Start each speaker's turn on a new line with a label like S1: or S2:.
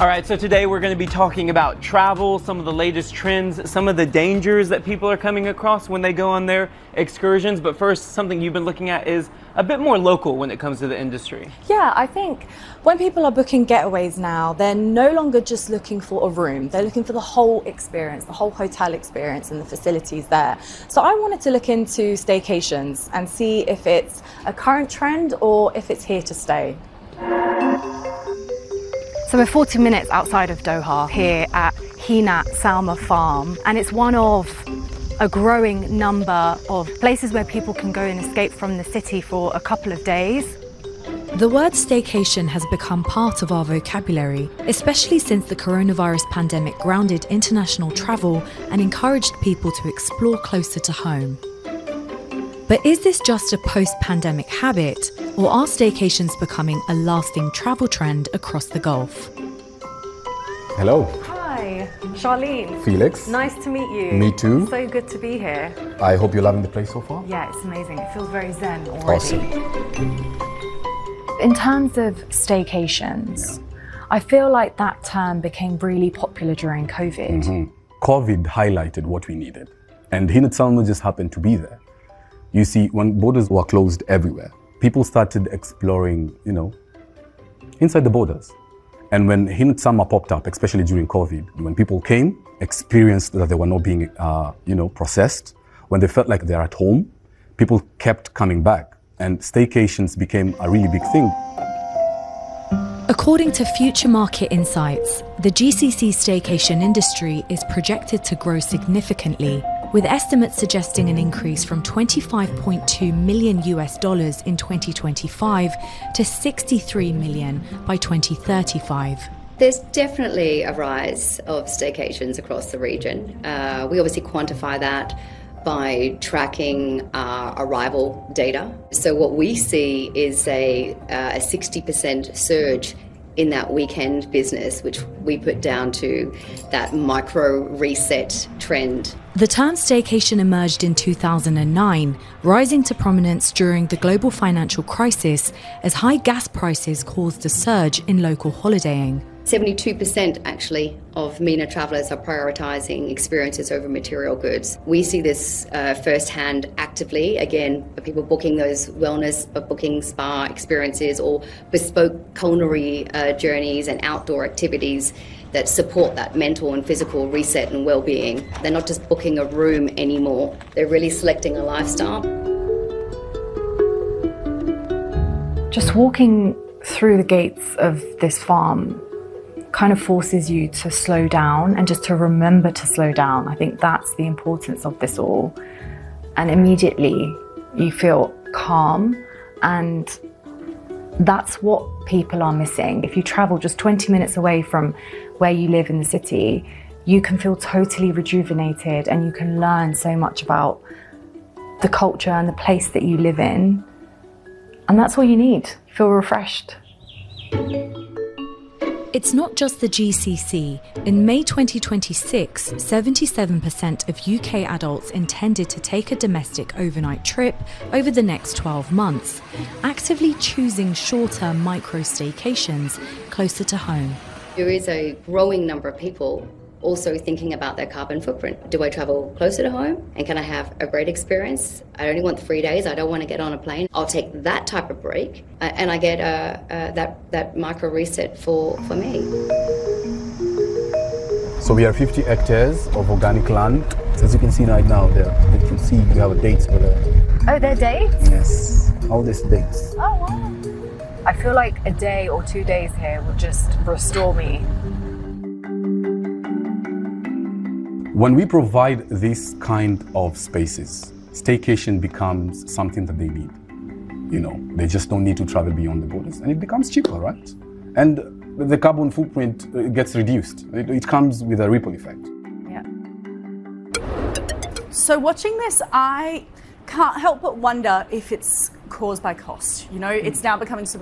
S1: All right, so today we're going to be talking about travel, some of the latest trends, some of the dangers that people are coming across when they go on their excursions. But first, something you've been looking at is a bit more local when it comes to the industry.
S2: Yeah, I think when people are booking getaways now, they're no longer just looking for a room. They're looking for the whole experience, the whole hotel experience and the facilities there. So I wanted to look into staycations and see if it's a current trend or if it's here to stay.
S3: So we're 40 minutes outside of Doha here at Hinat Salma Farm, and it's one of a growing number of places where people can go and escape from the city for a couple of days.
S4: The word staycation has become part of our vocabulary, especially since the coronavirus pandemic grounded international travel and encouraged people to explore closer to home. But is this just a post-pandemic habit, or are staycations becoming a lasting travel trend across the Gulf?
S3: Hello. Hi, Charlene.
S5: Felix.
S3: Nice to meet you.
S5: Me too.
S3: So good to be here.
S5: I hope you're loving the place so far.
S3: Yeah, it's amazing. It feels very zen already.
S5: Awesome.
S3: In terms of staycations, I feel like that term became really popular during COVID.
S5: COVID highlighted what we needed, and Hinat Salma just happened to be there. You see, when borders were closed everywhere, people started exploring, inside the borders. And when Hinat Salma popped up, especially during COVID, when people came, experienced that they were not being, processed, when they felt like they're at home, people kept coming back, and staycations became a really big thing.
S4: According to Future Market Insights, the GCC staycation industry is projected to grow significantly, with estimates suggesting an increase from $25.2 million in 2025 to $63 million by 2035.
S6: There's definitely a rise of staycations across the region. We obviously quantify that by tracking arrival data. So what we see is a 60% surge in that weekend business, which we put down to that micro reset trend.
S4: The term staycation emerged in 2009, rising to prominence during the global financial crisis as high gas prices caused a surge in local holidaying.
S6: 72% actually of MENA travellers are prioritising experiences over material goods. We see this firsthand actively, again, people booking those wellness, booking spa experiences or bespoke culinary journeys and outdoor activities that support that mental and physical reset and well-being. They're not just booking a room anymore, they're really selecting a lifestyle.
S3: Just walking through the gates of this farm kind of forces you to slow down and just to remember to slow down. I think that's the importance of this all. And immediately you feel calm, and that's what people are missing. If you travel just 20 minutes away from where you live in the city, you can feel totally rejuvenated and you can learn so much about the culture and the place that you live in. And that's all you need. Feel refreshed.
S4: It's not just the GCC. In May 2026, 77% of UK adults intended to take a domestic overnight trip over the next 12 months, actively choosing shorter micro-staycations closer to home.
S6: There is a growing number of people also thinking about their carbon footprint. Do I travel closer to home and can I have a great experience? I only want 3 days, I don't want to get on a plane. I'll take that type of break and I get that micro reset for me.
S5: So we have 50 hectares of organic land. As you can see right now, you can see we have dates over there.
S3: Oh, they're dates?
S5: Yes, all these dates.
S3: Oh, wow. I feel like a day or 2 days here would just restore me.
S5: When we provide this kind of spaces, staycation becomes something that they need. They just don't need to travel beyond the borders, and it becomes cheaper, right? And the carbon footprint gets reduced. It comes with a ripple effect.
S3: Yeah.
S7: So watching this, I can't help but wonder if it's caused by cost. It's now becoming